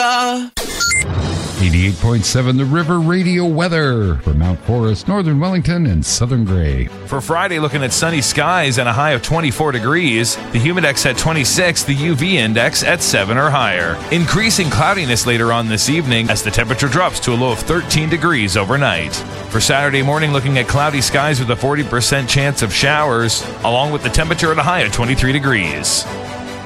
Aurora. 88.7 The River Radio weather for Mount Forest, Northern Wellington, and Southern Gray. For Friday, looking at sunny skies and a high of 24 degrees. The humidex at 26, the UV index at 7 or higher. Increasing cloudiness later on this evening as the temperature drops to a low of 13 degrees overnight. For Saturday morning, looking at cloudy skies with a 40% chance of showers, along with the temperature at a high of 23 degrees.